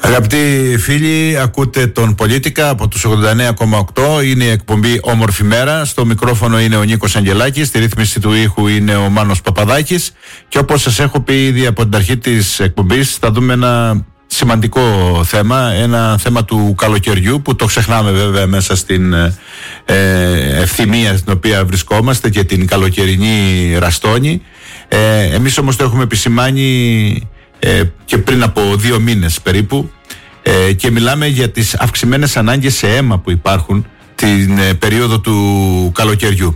Αγαπητοί φίλοι, ακούτε τον Πολίτικα από τους 89,8. Είναι η εκπομπή Όμορφη Μέρα. Στο μικρόφωνο είναι ο Νίκος Αγγελάκης. Στη ρύθμιση του ήχου είναι ο Μάνος Παπαδάκης. Και όπως σας έχω πει ήδη από την αρχή της εκπομπής, θα δούμε ένα σημαντικό θέμα. Ένα θέμα του καλοκαιριού που το ξεχνάμε βέβαια μέσα στην ευθυμία στην οποία βρισκόμαστε και την καλοκαιρινή ραστόνη. Εμείς όμως το έχουμε επισημάνει και πριν από 2 μήνες περίπου, και μιλάμε για τις αυξημένες ανάγκες σε αίμα που υπάρχουν την περίοδο του καλοκαιριού.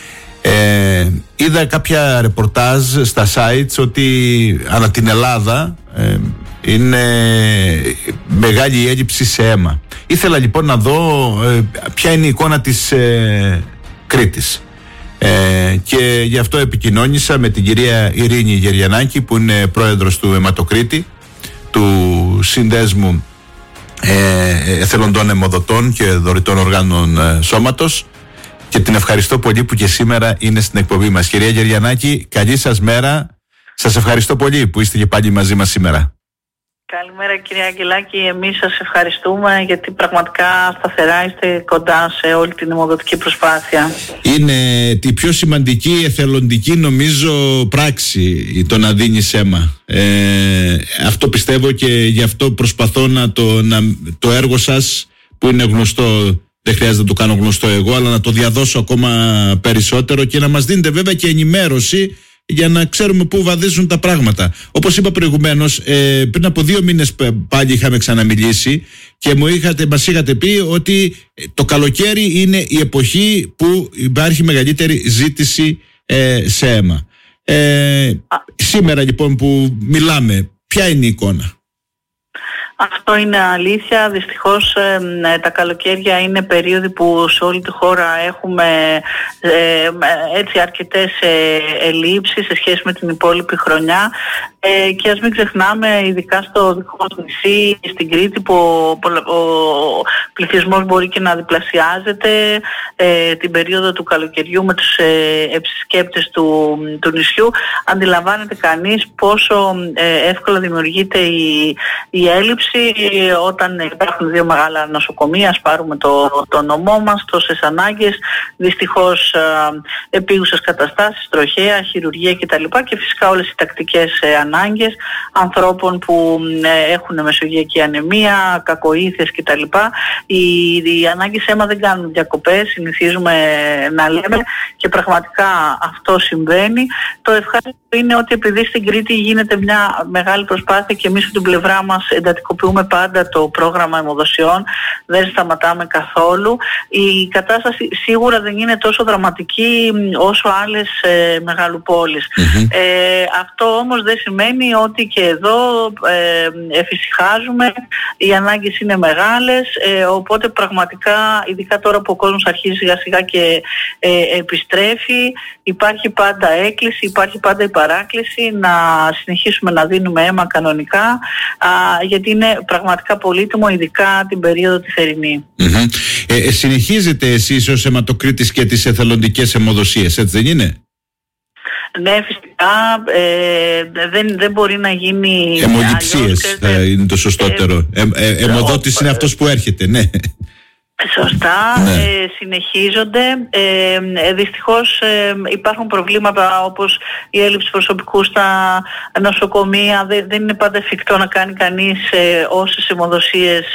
Είδα κάποια ρεπορτάζ στα sites ότι ανά την Ελλάδα είναι μεγάλη η έλλειψη σε αίμα. Ήθελα λοιπόν να δω ποια είναι η εικόνα της Κρήτης. Και γι' αυτό επικοινώνησα με την κυρία Ειρήνη Γεριανάκη, που είναι πρόεδρος του Αιματοκρίτη, του Συνδέσμου Εθελοντών Αιμοδοτών και Δωρητών Οργάνων Σώματος, και την ευχαριστώ πολύ που και σήμερα είναι στην εκπομπή μας. Κυρία Γεριανάκη, καλή σας μέρα. Σας ευχαριστώ πολύ που είστε και πάλι μαζί μας σήμερα. Καλημέρα κυρία Αγγελάκη, εμείς σας ευχαριστούμε γιατί πραγματικά σταθερά είστε κοντά σε όλη την αιμοδοτική προσπάθεια. Είναι τη πιο σημαντική εθελοντική νομίζω πράξη το να δίνεις αίμα. Αυτό πιστεύω και γι' αυτό προσπαθώ το έργο σας, που είναι γνωστό, δεν χρειάζεται να το κάνω γνωστό εγώ, αλλά να το διαδώσω ακόμα περισσότερο και να μας δίνετε βέβαια και ενημέρωση για να ξέρουμε πού βαδίζουν τα πράγματα. Όπως είπα προηγουμένως, πριν από 2 μήνες πάλι είχαμε ξαναμιλήσει και μας είχατε πει ότι το καλοκαίρι είναι η εποχή που υπάρχει μεγαλύτερη ζήτηση σε αίμα. Σήμερα λοιπόν που μιλάμε, ποια είναι η εικόνα? Αυτό είναι αλήθεια. Δυστυχώς τα καλοκαίρια είναι περίοδοι που σε όλη τη χώρα έχουμε έτσι αρκετές ελλείψεις σε σχέση με την υπόλοιπη χρονιά, και ας μην ξεχνάμε, ειδικά στο δικό μας νησί, στην Κρήτη, που ο πληθυσμός μπορεί και να διπλασιάζεται την περίοδο του καλοκαιριού με τους επισκέπτες του νησιού. Αντιλαμβάνεται κανείς πόσο εύκολα δημιουργείται η έλλειψη όταν υπάρχουν 2 μεγάλα νοσοκομεία. Ας πάρουμε το νομό μας, τόσες ανάγκες, δυστυχώς επίγουσες καταστάσεις, τροχαία, χειρουργία κτλ. Και φυσικά όλες οι τακτικές ανάγκες ανθρώπων που έχουν μεσογειακή ανεμία, κακοήθειες κτλ. Οι ανάγκες αίμα δεν κάνουν διακοπές, συνηθίζουμε να λέμε, και πραγματικά αυτό συμβαίνει. Το ευχάριστο είναι ότι επειδή στην Κρήτη γίνεται μια μεγάλη προσπάθεια και εμείς από την πλευρά μας εντατικοποιούμε πάντα το πρόγραμμα αιμοδοσιών, δεν σταματάμε καθόλου. Η κατάσταση σίγουρα δεν είναι τόσο δραματική όσο άλλες μεγαλοπόλεις. Αυτό όμως δεν σημαίνει ότι και εδώ εφησυχάζουμε. Οι ανάγκες είναι μεγάλες, οπότε πραγματικά, ειδικά τώρα που ο κόσμος αρχίζει σιγά σιγά και επιστρέφει, υπάρχει πάντα έκκληση, υπάρχει πάντα η παράκληση να συνεχίσουμε να δίνουμε αίμα κανονικά, γιατί είναι πραγματικά πολύτιμο, ειδικά την περίοδο τη θερινή. Συνεχίζετε εσείς ως αιματοκρίτης και τις εθελοντικές αιμοδοσίες, έτσι δεν είναι? Ναι, φυσικά δεν μπορεί να γίνει αιμοληψίες, είναι το σωστότερο. Αιμοδότης είναι αυτός που έρχεται, ναι. Σωστά, ναι. Συνεχίζονται. Δυστυχώς υπάρχουν προβλήματα όπως η έλλειψη προσωπικού στα νοσοκομεία. Δεν είναι πάντα εφικτό να κάνει κανείς όσες αιμοδοσίες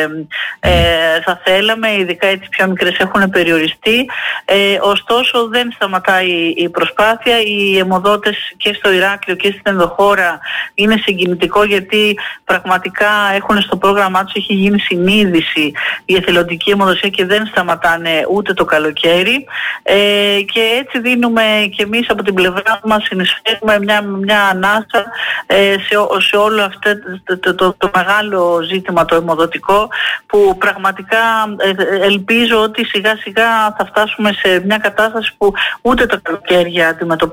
θα θέλαμε, ειδικά έτσι πιο μικρές έχουν περιοριστεί. Ωστόσο δεν σταματάει η προσπάθεια. Οι αιμοδότες και στο Ηράκλειο και στην ενδοχώρα είναι συγκινητικό, γιατί πραγματικά έχουν στο πρόγραμμά τους, έχει γίνει συνείδηση η εθελοντική αιμοδοσία και δεν σταματάνε ούτε το καλοκαίρι, και έτσι δίνουμε και εμείς από την πλευρά μας, συνεισφέρουμε μια ανάσα σε όλο αυτό το μεγάλο ζήτημα το αιμοδοτικό, που πραγματικά ελπίζω ότι σιγά σιγά θα φτάσουμε σε μια κατάσταση που ούτε τα καλοκαίρια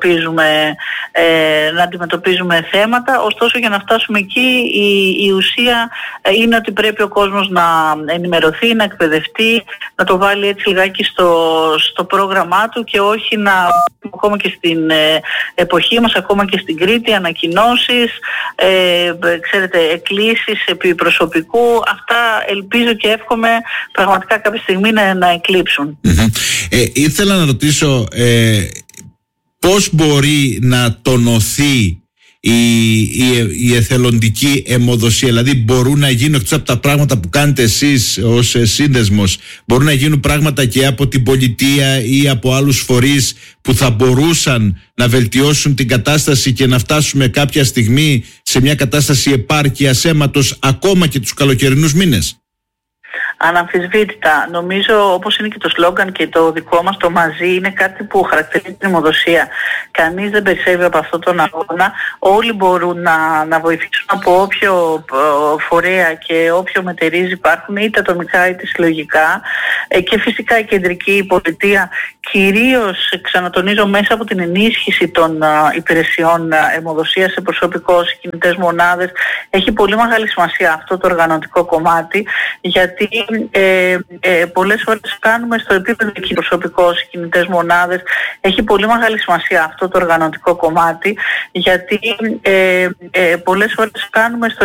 αντιμετωπίζουμε θέματα. Ωστόσο, για να φτάσουμε εκεί, η ουσία είναι ότι πρέπει ο κόσμος να ενημερωθεί, να εκπαιδευτεί, σκεφτεί, να το βάλει έτσι λιγάκι στο πρόγραμμά του και όχι να, ακόμα και στην εποχή μας, ακόμα και στην Κρήτη, ανακοινώσεις, ξέρετε, εκκλήσεις επί προσωπικού. Αυτά ελπίζω και εύχομαι πραγματικά κάποια στιγμή να εκλείψουν. Ήθελα να ρωτήσω πώς μπορεί να τονωθεί η εθελοντική αιμοδοσία, δηλαδή μπορούν να γίνουν εκτός από τα πράγματα που κάνετε εσείς ως σύνδεσμος, μπορούν να γίνουν πράγματα και από την πολιτεία ή από άλλους φορείς που θα μπορούσαν να βελτιώσουν την κατάσταση και να φτάσουμε κάποια στιγμή σε μια κατάσταση επάρκειας αίματος ακόμα και τους καλοκαιρινούς μήνες? Αναμφισβήτητα. Νομίζω, όπως είναι και το σλόγγαν και το δικό μας, το μαζί είναι κάτι που χαρακτηρίζει την αιμοδοσία. Κανείς δεν περισσεύει από αυτόν τον αγώνα. Όλοι μπορούν να βοηθήσουν από όποιο φορέα και όποιο μετερίζει υπάρχουν, είτε ατομικά είτε συλλογικά. Και φυσικά η κεντρική πολιτεία, κυρίως, ξανατονίζω, μέσα από την ενίσχυση των υπηρεσιών αιμοδοσίας σε προσωπικό, σε κινητές μονάδες, έχει πολύ μεγάλη σημασία αυτό το οργανωτικό κομμάτι, γιατί πολλές φορές κάνουμε στο επίπεδο εκεί προσωπικό, σε κινητές μονάδες, έχει πολύ μεγάλη σημασία αυτό το οργανωτικό κομμάτι, γιατί πολλές φορές κάνουμε στο